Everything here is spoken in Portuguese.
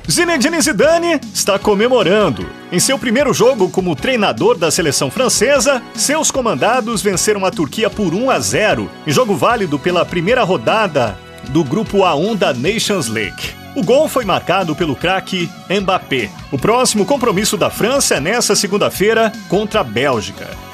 Zinedine Zidane está comemorando. Em seu primeiro jogo como treinador da seleção francesa, seus comandados venceram a Turquia por 1-0, em jogo válido pela primeira rodada do grupo A1 da Nations League. O gol foi marcado pelo craque Mbappé. O próximo compromisso da França é nesta segunda-feira contra a Bélgica.